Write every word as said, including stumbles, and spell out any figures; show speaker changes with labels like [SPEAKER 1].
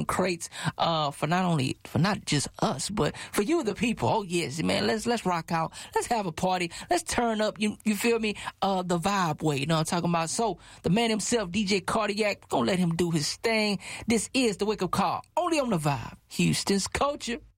[SPEAKER 1] crates uh, for not only, for not just us, but for you, the people. Oh, yes, man, let's let's rock out. Let's have a party. Let's turn up, you you feel me, uh, the vibe way, you know what I'm talking about? So, the man himself, D J Cardiac, gonna let him do his thing. This is the Wake Up Call, only on the Vibe, Houston's culture.